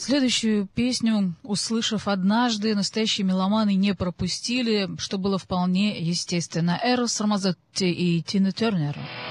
Следующую песню, услышав однажды, настоящие меломаны не пропустили, что было вполне естественно. Эрос Рамазотти и Тина Тернер.